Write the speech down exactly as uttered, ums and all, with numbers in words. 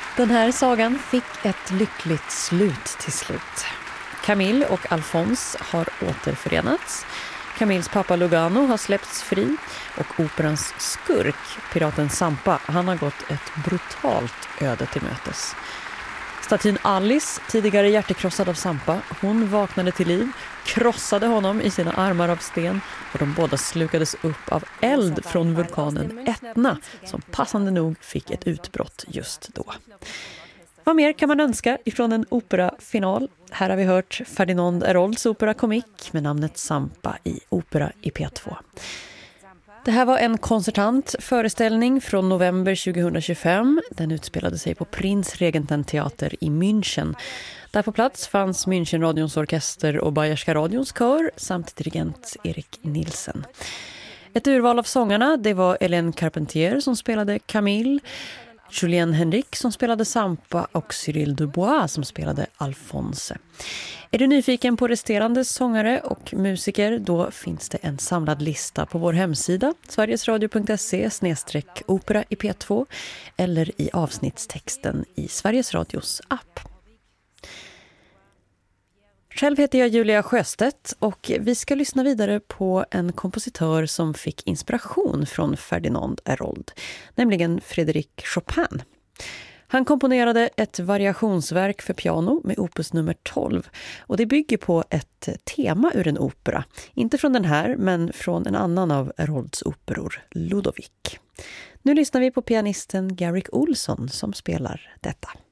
Den här sagan fick ett lyckligt slut till slut. Camille och Alphonse har återförenats. Camilles pappa Lugano har släppts fri och operans skurk, piraten Zampa, han har gått ett brutalt öde till mötes. Statyn Alice, tidigare hjärtekrossad av Zampa, hon vaknade till liv, krossade honom i sina armar av sten och de båda slukades upp av eld från vulkanen Etna som passande nog fick ett utbrott just då. Vad mer kan man önska ifrån en operafinal? Här har vi hört Ferdinand Hérolds opera Comique med namnet Zampa i Opera i P två. Det här var en koncertant föreställning från november tjugohundratjugofem. Den utspelade sig på Prinzregententeater i München. Där på plats fanns Münchenradions orkester och Bayerska radions kör samt dirigent Erik Nielsen. Ett urval av sångarna, det var Hélène Carpentier som spelade Camille, Julien Henrik som spelade Zampa och Cyril Dubois som spelade Alphonse. Är du nyfiken på resterande sångare och musiker, då finns det en samlad lista på vår hemsida sverigesradio punkt se snedstreck opera i P två eller i avsnittstexten i Sveriges Radios app. Själv heter jag Julia Sjöstedt och vi ska lyssna vidare på en kompositör som fick inspiration från Ferdinand Hérold, nämligen Frédéric Chopin. Han komponerade ett variationsverk för piano med opus nummer tolv och det bygger på ett tema ur en opera. Inte från den här, men från en annan av Hérolds operor, Ludovic. Nu lyssnar vi på pianisten Garrick Olson som spelar detta.